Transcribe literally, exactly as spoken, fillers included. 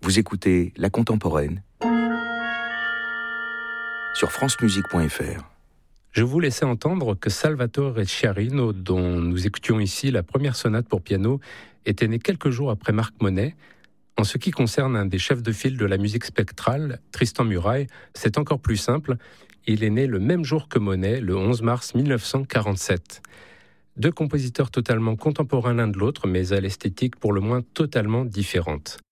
Vous écoutez La Contemporaine sur francemusique point f r. Je vous laissais entendre que Salvatore Sciarrino, dont nous écoutions ici la première sonate pour piano, était né quelques jours après Marc Monet. En ce qui concerne un des chefs de file de la musique spectrale, Tristan Murail, c'est encore plus simple. Il est né le même jour que Monet, le onze mars mille neuf cent quarante-sept. Deux compositeurs totalement contemporains l'un de l'autre, mais à l'esthétique pour le moins totalement différente.